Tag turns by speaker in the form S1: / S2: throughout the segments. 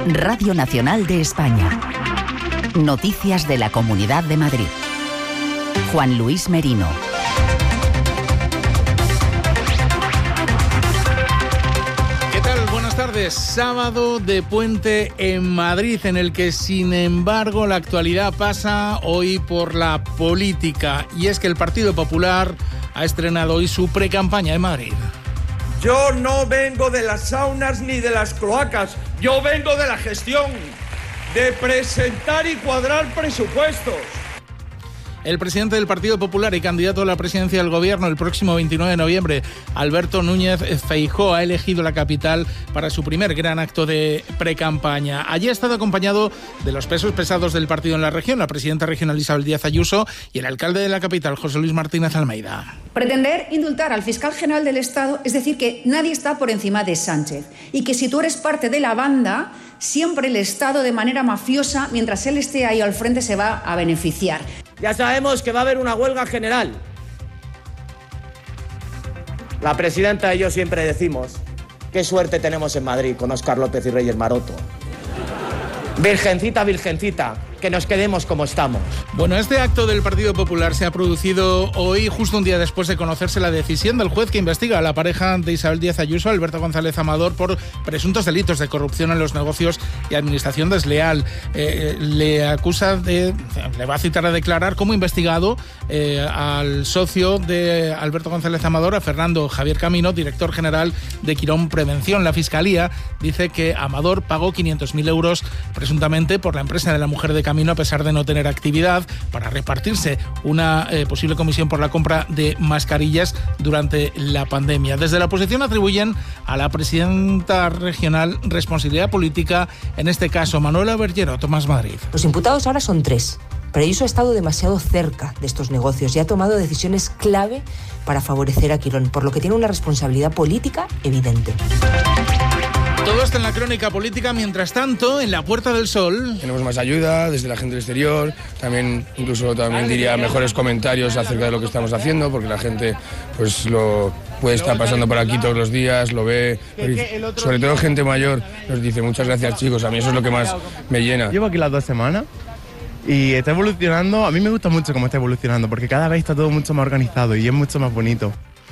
S1: Radio Nacional de España. Noticias de la Comunidad de Madrid. Juan Luis Merino.
S2: ¿Qué tal? Buenas tardes. Sábado de puente en Madrid, en el que, sin embargo, la actualidad pasa hoy por la política. Y es que el Partido Popular ha estrenado hoy su precampaña en Madrid.
S3: Yo no vengo de las saunas ni de las cloacas, yo vengo de la gestión, de presentar y cuadrar presupuestos.
S2: El presidente del Partido Popular y candidato a la presidencia del Gobierno el próximo 29 de noviembre, Alberto Núñez Feijóo, ha elegido la capital para su primer gran acto de precampaña. Allí ha estado acompañado de los pesos pesados del partido en la región, la presidenta regional Isabel Díaz Ayuso y el alcalde de la capital, José Luis Martínez Almeida.
S4: Pretender indultar al fiscal general del Estado es decir que nadie está por encima de Sánchez y que si tú eres parte de la banda, siempre el Estado de manera mafiosa, mientras él esté ahí al frente, se va a beneficiar.
S5: Ya sabemos que va a haber una huelga general. La presidenta y yo siempre decimos qué suerte tenemos en Madrid con Óscar López y Reyes Maroto. Virgencita, virgencita, que nos quedemos como estamos.
S2: Bueno, este acto del Partido Popular se ha producido hoy, justo un día después de conocerse la decisión del juez que investiga a la pareja de Isabel Díaz Ayuso, Alberto González Amador, por presuntos delitos de corrupción en los negocios y administración desleal. Le va a citar a declarar como investigado al socio de Alberto González Amador, a Fernando Javier Camino, director general de Quirón Prevención. La Fiscalía dice que Amador pagó 500.000 euros presuntamente por la empresa de la mujer de Camino, a pesar de no tener actividad, para repartirse una posible comisión por la compra de mascarillas durante la pandemia. Desde la oposición atribuyen a la presidenta regional responsabilidad política, en este caso Manuela Berllero, Tomás Madrid.
S6: Los imputados ahora son 3, pero Ayuso ha estado demasiado cerca de estos negocios y ha tomado decisiones clave para favorecer a Quirón, por lo que tiene una responsabilidad política evidente.
S2: Todo esto en la crónica política. Mientras tanto, en la Puerta del Sol
S7: tenemos más ayuda desde la gente del exterior, también diría mejores comentarios acerca de lo que estamos haciendo, porque la gente pues lo puede estar pasando por aquí todos los días, lo ve, sobre todo gente mayor nos dice muchas gracias, chicos. A mí eso es lo que más me llena.
S8: Llevo aquí las 2 semanas y está evolucionando. A mí me gusta mucho cómo está evolucionando, porque cada vez está todo mucho más organizado y es mucho más bonito.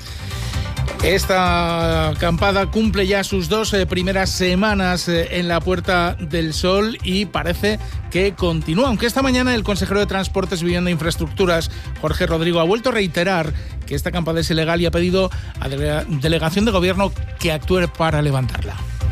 S2: Esta acampada cumple ya sus 2 primeras semanas en la Puerta del Sol y parece que continúa. Aunque esta mañana el consejero de Transportes, Vivienda e Infraestructuras, Jorge Rodrigo, ha vuelto a reiterar que esta acampada es ilegal y ha pedido a la delegación de gobierno que actúe para levantarla.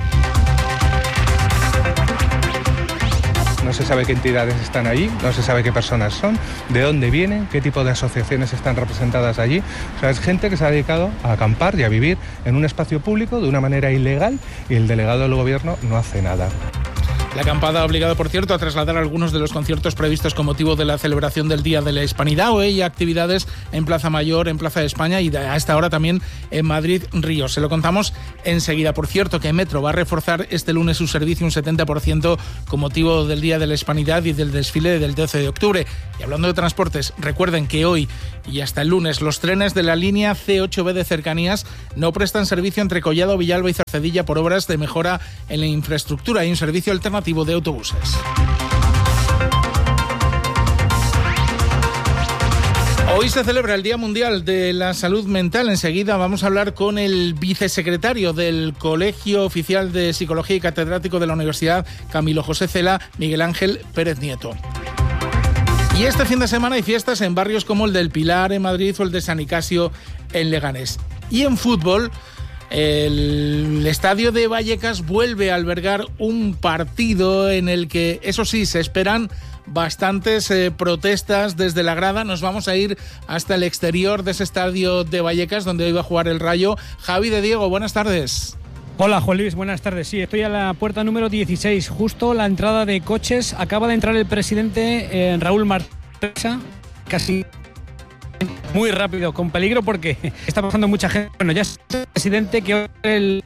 S9: No se sabe qué entidades están allí, no se sabe qué personas son, de dónde vienen, qué tipo de asociaciones están representadas allí. O sea, es gente que se ha dedicado a acampar y a vivir en un espacio público de una manera ilegal y el delegado del gobierno no hace nada.
S2: La acampada ha obligado, por cierto, a trasladar algunos de los conciertos previstos con motivo de la celebración del Día de la Hispanidad. Hoy hay actividades en Plaza Mayor, en Plaza de España y a esta hora también en Madrid Río. Se lo contamos enseguida. Por cierto, que Metro va a reforzar este lunes su servicio un 70% con motivo del Día de la Hispanidad y del desfile del 12 de octubre. Y hablando de transportes, recuerden que hoy y hasta el lunes los trenes de la línea C8B de cercanías no prestan servicio entre Collado, Villalba y Cercedilla por obras de mejora en la infraestructura. Hay un servicio alternativo de autobuses. Hoy se celebra el Día Mundial de la Salud Mental. Enseguida vamos a hablar con el vicesecretario del Colegio Oficial de Psicología y catedrático de la Universidad Camilo José Cela, Miguel Ángel Pérez Nieto. Y este fin de semana hay fiestas en barrios como el del Pilar en Madrid o el de San Nicasio en Leganés. Y en fútbol, el estadio de Vallecas vuelve a albergar un partido en el que, eso sí, se esperan bastantes protestas desde la grada. Nos vamos a ir hasta el exterior de ese estadio de Vallecas, donde hoy va a jugar el Rayo. Javi de Diego, buenas tardes.
S10: Hola Juan Luis, buenas tardes. Sí, estoy a la puerta número 16, justo la entrada de coches. Acaba de entrar el presidente Raúl Martesa, casi muy rápido, con peligro porque está pasando mucha gente. Bueno, ya es el presidente que hoy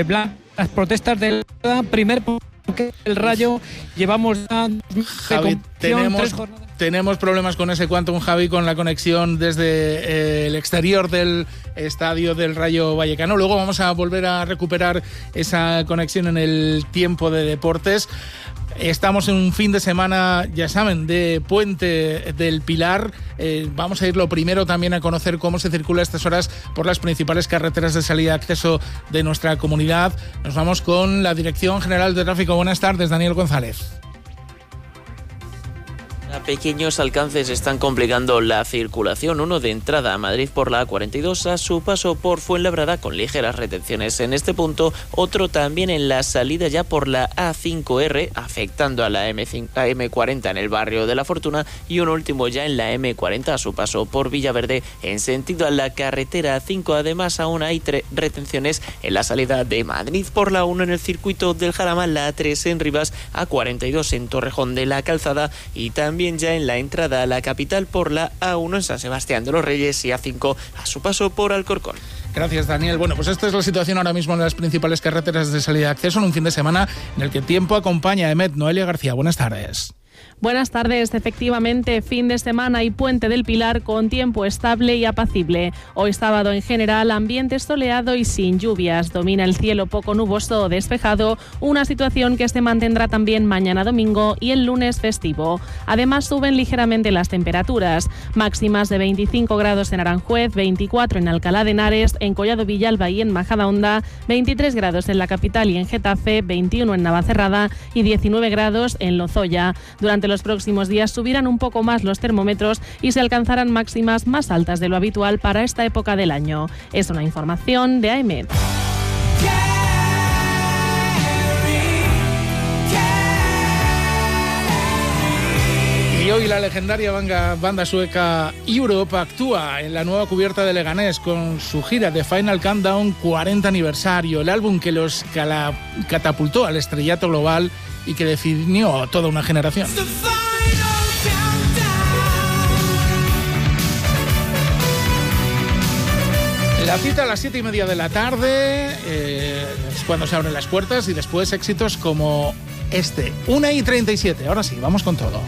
S10: las protestas del primer el Rayo llevamos
S2: Javi, Tenemos problemas con ese Quantum, Javi, con la conexión desde el exterior del estadio del Rayo Vallecano. Luego vamos a volver a recuperar esa conexión en el tiempo de deportes. Estamos en un fin de semana, ya saben, de Puente del Pilar. Vamos a ir lo primero también a conocer cómo se circula a estas horas por las principales carreteras de salida y acceso de nuestra comunidad. Nos vamos con la Dirección General de Tráfico. Buenas tardes, Daniel González.
S11: A pequeños alcances están complicando la circulación. Uno de entrada a Madrid por la A42 a su paso por Fuenlabrada con ligeras retenciones en este punto. Otro también en la salida ya por la A5R, afectando a la M40 en el barrio de La Fortuna. Y un último ya en la M40 a su paso por Villaverde en sentido a la carretera A5. Además, aún hay retenciones en la salida de Madrid por la 1 en el circuito del Jarama, la A3 en Rivas, A42 en Torrejón de la Calzada y también ya en la entrada a la capital por la A1 en San Sebastián de los Reyes y A5 a su paso por Alcorcón.
S2: Gracias, Daniel. Bueno, pues esta es la situación ahora mismo en las principales carreteras de salida y acceso en un fin de semana en el que el tiempo acompaña a EMET. Noelia García, buenas tardes.
S12: Buenas tardes. Efectivamente, fin de semana y Puente del Pilar con tiempo estable y apacible. Hoy sábado en general, ambiente soleado y sin lluvias. Domina el cielo poco nuboso o despejado, una situación que se mantendrá también mañana domingo y el lunes festivo. Además, suben ligeramente las temperaturas. Máximas de 25 grados en Aranjuez, 24 en Alcalá de Henares, en Collado Villalba y en Majadahonda, 23 grados en la capital y en Getafe, 21 en Navacerrada y 19 grados en Lozoya. Durante los próximos días subirán un poco más los termómetros y se alcanzarán máximas más altas de lo habitual para esta época del año. Es una información de AEMET.
S2: Y hoy la legendaria banda sueca Europe actúa en la nueva cubierta de Leganés con su gira de Final Countdown 40 aniversario, el álbum que los catapultó al estrellato global y que definió toda una generación. La cita a las 7:30 de la tarde es cuando se abren las puertas y después éxitos como este, 1:37. Ahora sí, vamos con todo.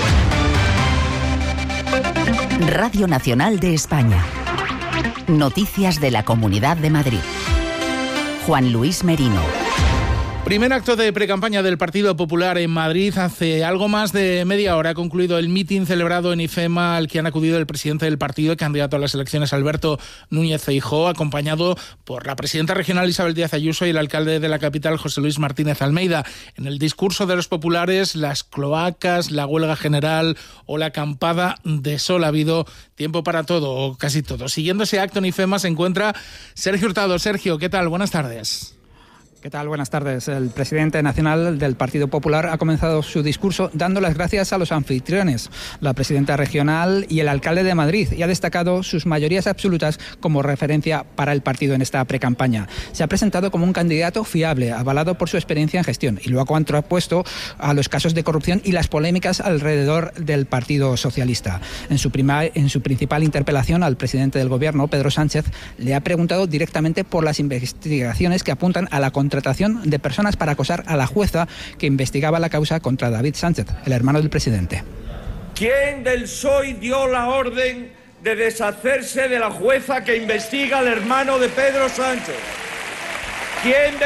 S1: Radio Nacional de España. Noticias de la Comunidad de Madrid. Juan Luis Merino.
S2: Primer acto de precampaña del Partido Popular en Madrid. Hace algo más de media hora ha concluido el mitin celebrado en IFEMA al que han acudido el presidente del partido y candidato a las elecciones, Alberto Núñez Feijóo, acompañado por la presidenta regional Isabel Díaz Ayuso y el alcalde de la capital, José Luis Martínez Almeida. En el discurso de los populares, las cloacas, la huelga general o la acampada de sol ha habido tiempo para todo, o casi todo. Siguiendo ese acto en IFEMA se encuentra Sergio Hurtado. Sergio, ¿qué tal? Buenas tardes.
S13: ¿Qué tal? Buenas tardes. El presidente nacional del Partido Popular ha comenzado su discurso dando las gracias a los anfitriones, la presidenta regional y el alcalde de Madrid, y ha destacado sus mayorías absolutas como referencia para el partido en esta precampaña. Se ha presentado como un candidato fiable, avalado por su experiencia en gestión, y lo ha contrapuesto a los casos de corrupción y las polémicas alrededor del Partido Socialista. En su principal interpelación al presidente del Gobierno, Pedro Sánchez, le ha preguntado directamente por las investigaciones que apuntan a la contratación de personas para acosar a la jueza que investigaba la causa contra David Sánchez, el hermano del presidente.
S3: ¿Quién del PSOE dio la orden de deshacerse de la jueza que investiga al hermano de Pedro Sánchez? ¿Quién